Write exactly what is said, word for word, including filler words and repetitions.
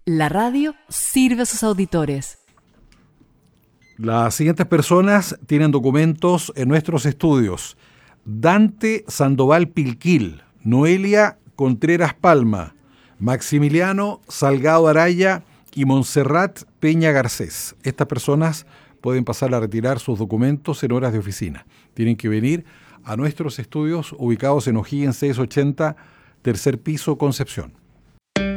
La radio sirve a sus auditores. Las siguientes personas tienen documentos en nuestros estudios: Dante Sandoval Pilquil, Noelia Contreras Palma, Maximiliano Salgado Araya y Montserrat Peña Garcés. Estas personas pueden pasar a retirar sus documentos en horas de oficina. Tienen que venir a nuestros estudios ubicados en O'Higgins seiscientos ochenta, tercer piso, Concepción.